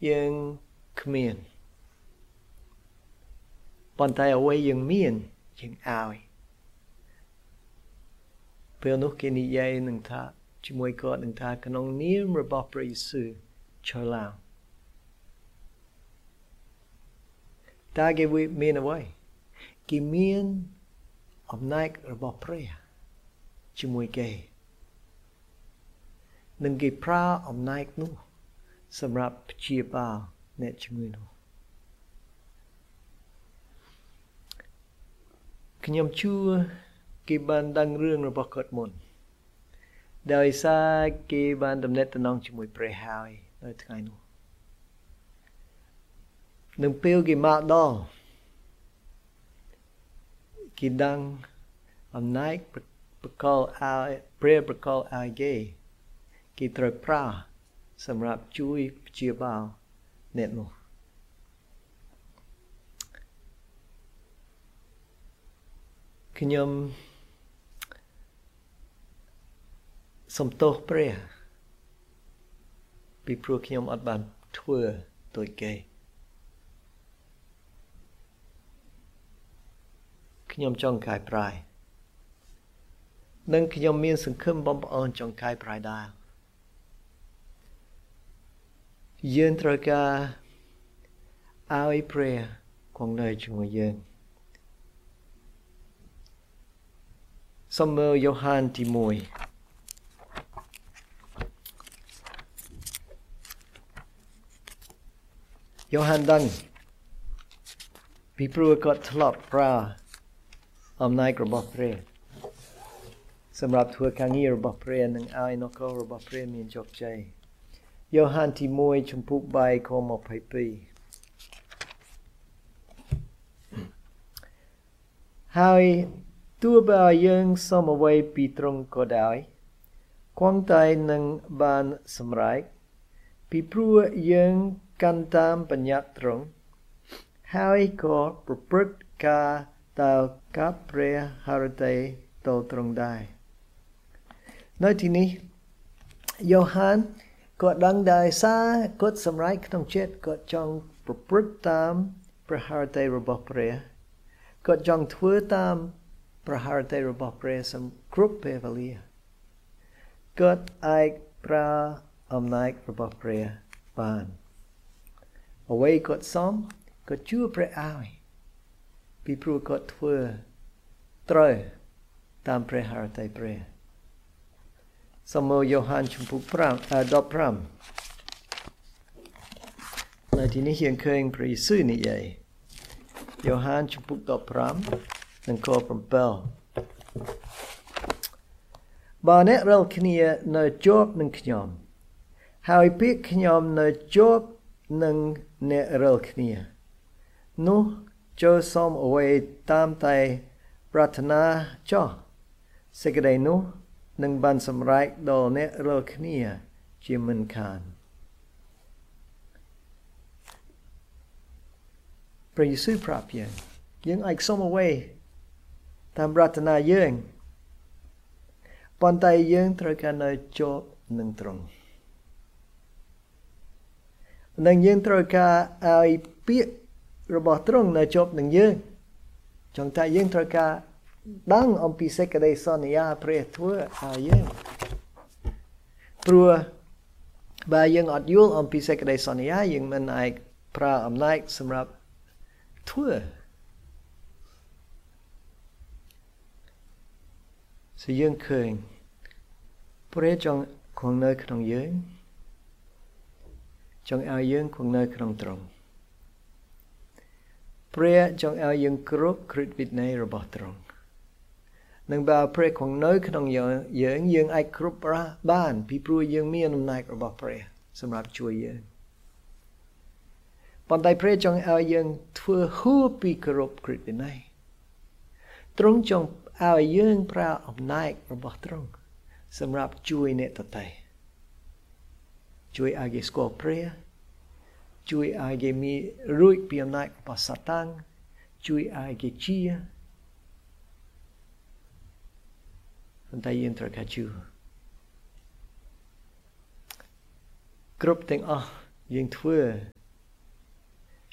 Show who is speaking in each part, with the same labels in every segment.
Speaker 1: យើងគ្មានប៉ុន្តែអ្វីយើងមានយើងឲ្យពេលនោះគេនិយាយនឹងថាជាមួយគាត់នឹងថាក្នុងនាមរបស់ព្រះយេស៊ូវឆោឡៅតើគេមានអ្វីគេមានអំណាចរបស់ព្រះជាមួយគេនឹងគេប្រើអំណាចនោះសម្រាប់ព្យាបាលអ្នកជំងឺនោះខ្ញុំជឿគេបានដឹងរឿងរបស់គាត់មុនដោយសារគេបានដំណេកតំណងជាមួយព្រះហើយនៅថ្ងៃនោះនឹងពេលគេមកដល់គេដឹងអំណាចប្រកល់ឲ្យព្រះប្រកល់ឲ្យគេត្រូវប្រើសម្រាប់ជួយព្យាបាលអ្នកនោះខ្ញុំសំទោសព្រះពីព្រោះខ្ញុំអត់បានធ្វើដូចគេខ្ញុំចង់កែប្រែនិងខ្ញុំមានសង្ឃឹមបងប្អូនចង់កែប្រែដែរយើងត្រូវការឲ្យព្រះគង់នៅជាមួយយើងសូមមើលយ៉ូហានទី1យ៉ូហានដឹងពីព្រោះគាត់ធ្លាប់ប្រើអំណាចរបស់ព្រះសម្រាប់ធ្វើការងាររបស់ព្រះនិងឲ្យនគររបស់ព្រះមានជោគជ័យយ៉ូហានទី1ចំពុក3ខ22ហើយទោះបើយើងសូមអ្វីពីទ្រង់ក៏ដោយគង់តែនឹងបានសម្រេចពីព្រោះយើងកាន់តាមបញ្ញត្តិទ្រង់ហើយក៏ប្រព្រឹត្តការទៅกับព្រះハរតីទៅទ្រង់ដែរនៅទីនេះយ៉ូហានគាត់ដឹងដែរសារគាត់សម្រេចក្នុងចិត្តគាត់ចង់ប្រព្រឹត្តតាមព្រះハរតីរបស់ព្រះគាត់ចង់ធ្វើតាមព្រះハរតីរបស់ព្រះសម្រាប់គ្រប់ពេលវេលាគាត់អាចប្រើអំណាចរបស់ព្រះបានអ្វីគាត់សុំគាត់ជឿព្រះឲ្យពីព្រោះគាត់ធ្វើត្រូវតាមព្រះハរតីព្រះសូមមើលយ៉ូហានចំពុក15នៅទីនេះយើងឃើញព្រះយេស៊ូវនិយាយយ៉ូហានចំពុក15និងខ7បើអ្នករាល់គ្នានៅជាប់នឹងខ្ញុំហើយពាក្យខ្ញុំនៅជាប់នឹងអ្នករាល់គ្នានោះចូលសូមអ្វីតាមតែប្រាថ្នាចោះសេចក្តីនោះនឹងបានសម្រេចដល់អ្នករាល់គ្នាជាមិនខានព្រះយេស៊ូវប្រាប់យើងអាចសូមអ្វីតាមប្រាថ្នាយើងប៉ុន្តែយើងត្រូវការនៅជាប់នឹងទ្រង់និងយើងត្រូវការឲ្យពាក្យរបស់ទ្រង់នៅជាប់នឹងយើងចង់ថាយើងត្រូវការដឹងអំពីសេចក្តីសន្យាព្រះធ្វើឲ្យយើងព្រោះបើយើងអត់យល់អំពីសេចក្តីសន្យាយើងមិនអាចប្រើអំណាចសម្រាប់ធ្វើយើងឃើញព្រះចង់គង់នៅក្នុងយើងចង់ឲ្យយើងគង់នៅក្នុងទ្រង់ព្រះចង់ឲ្យយើងគ្រប់គ្រឹះវិន័យរបស់ទ្រង់នឹងបើព្រះគង់នៅក្នុងយើងអាចគ្រប់បានពីព្រោះយើងមានអំណាចរបស់ព្រះសម្រាប់ជួយយើងប៉ុន្តែព្រះចង់ឲ្យយើងធ្វើហួសពីគ្រប់គ្រឹះវិន័យទ្រង់ចង់ឲ្យយើងប្រើអំណាចរបស់ទ្រង់សម្រាប់ជួយអ្នកដទៃជួយឲ្យគេស្គាល់ព្រះជួយឲ្យគេមានរួចពីអំណាចរបស់សាតាំងជួយឲ្យគេជាប៉ុន្តែយើងត្រូវការជឿគ្រប់ទាំងអស់យើងធ្វើ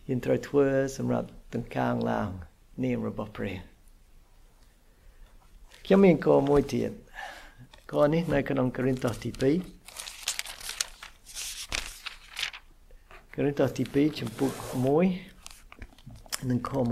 Speaker 1: យើងត្រូវធ្វើសម្រាប់ទាំងខាងឡើងនាមរបស់ព្រះខ្ញុំមានគោលមួយទៀតគោលនេះនៅក្នុងកូរិនថូសទី2កូរិនថូសទី2ចំពុក1និងខ20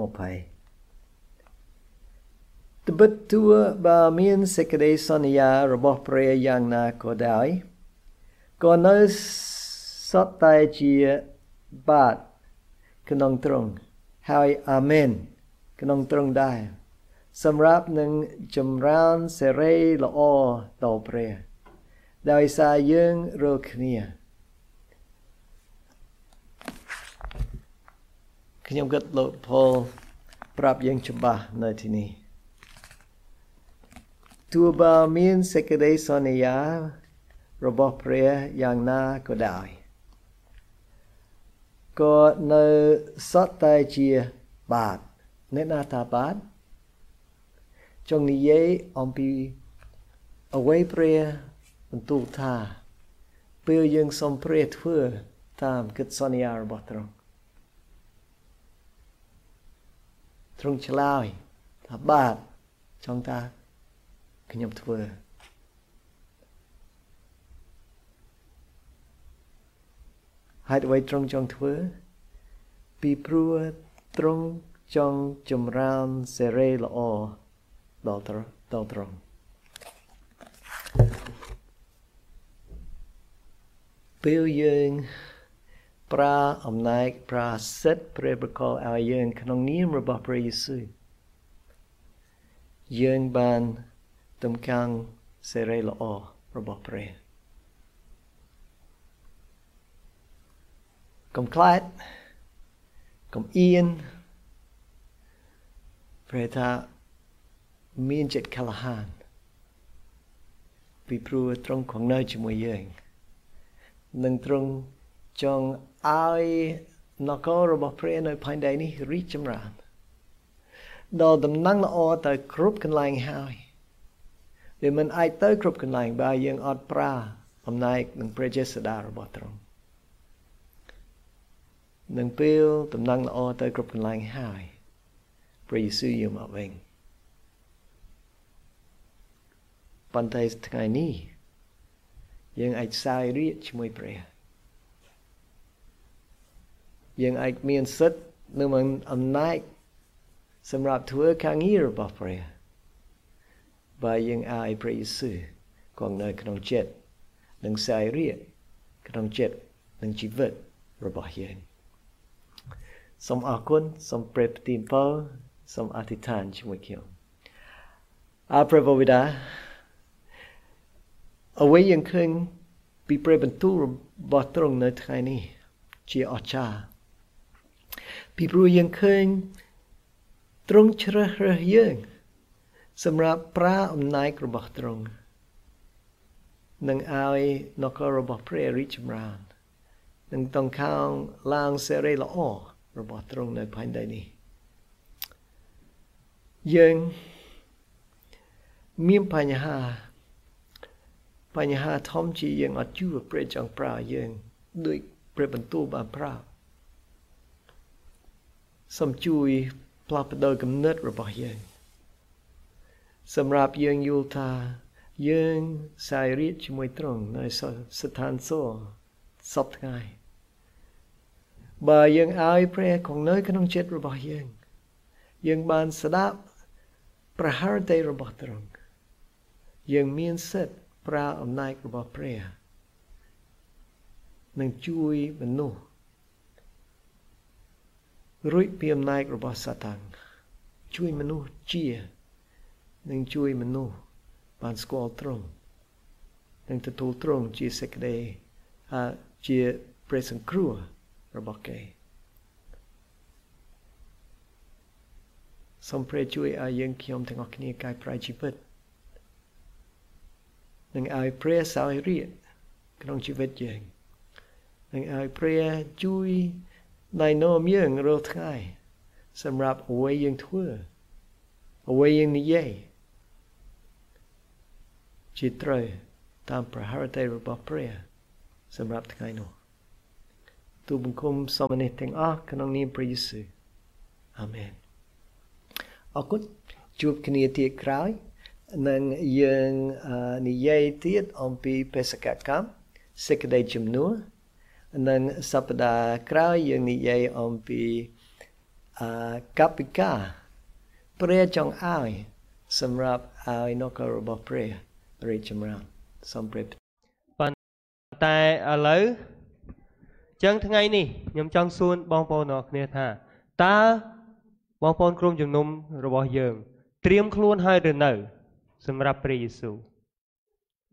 Speaker 1: ត្បិតទោះបើមានសេចក្តីសន្យារបស់ព្រះយ៉ាងណាក៏ដោយក៏នៅសតតែជាបាទក្នុងទ្រង់ហើយអាមែនក្នុងទ្រង់ដែរសម្រាប់នឹងចម្រើនសេរីល្អដល់ព្រះដោយសារយើងរាល់គ្នាខ្ញុំគិតលោកផលប្រាប់យើងច្បាស់នៅទីនេះទោះបើមានសេចក្តីសន្យារបស់ព្រះយ៉ាងណាក៏ដោយក៏នៅសតតែជាបាទអ្នកណាថាបាទចង់និយាយអំពីអ្វីព្រះបន្ទូលថាពេលយើងសូមព្រះធ្វើតាមកិច្ចសន្យារបស់ទ្រង់ទ្រង់ឆ្លើយថាបាទចង់ថាខ្ញុំធ្វើហេតុអ្វីទ្រង់ចង់ធ្វើពីព្រោះទ្រង់ចង់ចម្រើនសេរីល្អដល់ទ្រង់ពេលយើងប្រើអំណាចប្រើសិទ្ធិព្រះប្រគល់ឲ្យយើងក្នុងនាមរបស់ព្រះយេស៊ូវយើងបានទំកាំងសេរីល្អរបស់ព្រះកុំខ្លាចកុំអៀនព្រះថាមានចិត្តក្លាហានពីព្រោះទ្រង់គង់នៅជាមួយយើងនិងទ្រង់ចង់ឲ្យនគររបស់ព្រះនៅផែនដីនេះរីកចម្រើនដល់ដំណឹងល្អទៅគ្រប់កន្លែងហើយវាមិនអាចទៅគ្រប់កន្លែងបើយើងអត់ប្រើអំណាចនិងព្រះចេស្តារបស់ទ្រង់នឹងពេលដំណឹងល្អទៅគ្រប់កន្លែងហើយព្រះយេស៊ូវយកមកវិញប៉ុន្តែថ្ងៃនេះយើងអាចសាយរាជ្យជាមួយព្រះយើងអាចមានសិទ្ធិនិងអំណាចសម្រាប់ធ្វើការងាររបស់ព្រះបើយើងឲ្យព្រះយេស៊ូវគង់នៅក្នុងចិត្តនិងសាយរាជ្យក្នុងចិត្តនិងជីវិតរបស់យើងសូមអរគុណសូមព្រះប្រទានពរសូមអធិដ្ឋានជាមួយខ្ញុំព្រះបិតាអ្វីយើងឃើញពីព្រះបន្ទូលរបស់ទ្រង់នៅថ្ងៃនេះជាអស្ចារ្យពីព្រោះយើងឃើញទ្រង់ជ្រើសរើសយើងសម្រាប់ប្រើអំណាចរបស់ទ្រង់នឹងឲ្យនគររបស់ព្រះរីកចម្រើននឹងតង់ខាងឡើងសេរីល្អរបស់ទ្រង់នៅផែនដីនេះយើងមានបញ្ហាធំជាយើងអត់ជឿព្រះចង់ប្រើយើងដោយព្រះបន្ទូលបានប្រើសូមជួយផ្លាស់ប្ដូរគំនិតរបស់យើងសម្រាប់យើងយល់ថាយើងសាយរាជ្យជាមួយទ្រង់នៅស្ថានសួគ៌សពថ្ងៃបើយើងឲ្យព្រះគង់នៅក្នុងចិត្តរបស់យើងបានស្ដាប់ព្រះハរតីរបស់ទ្រង់យើងមានសិទ្ធិប្រើអំណាចរបស់ព្រះនឹងជួយមនុស្សរួចពីអំណាចរបស់សាតាំងជួយមនុស្សជានឹងជួយមនុស្សបានស្គាល់ទ្រង់នឹងទទួលទ្រង់ជាសេចក្តីជាព្រះសង្គ្រោះរបស់គេសូមព្រះជួយឲ្យយើងខ្ញុំទាំងអស់គ្នាកែប្រែជីវិតនឹងឲ្យព្រះសាយរាជ្យក្នុងជីវិតយើងនឹងឲ្យព្រះជួយណែនាំយើងរាល់ថ្ងៃសម្រាប់អ្វីយើងធ្វើអ្វីយើងនិយាយជាត្រូវតាមព្រះハរតីរបស់ព្រះសម្រាប់ថ្ងៃនោះទូបង្គំសូមនេះទាំងអស់ក្នុងនាមព្រះយេស៊ូវអាមែនអរគុណជួបគ្នាទៀតក្រោយនឹងយើងនិយាយទៀតអំពីបេសកកម្មសេចក្តីជំនួសនិងសប្តាហ៍ក្រោយយើងនិយាយអំពីកប្បិកាព្រះចង់ឲ្យសម្រាប់ឲ្យនគររបស់ព្រះរីកចម្រើនសូមព្រះ
Speaker 2: ប៉ុន្តែឥឡូវចឹងថ្ងៃនេះខ្ញុំចង់សួរបងប្អូនអរគ្នាថាតើបងប្អូនក្រុមជំនុំរបស់យើងត្រៀមខ្លួនហើយឬនៅសម្រាប់ព្រះយេស៊ូវ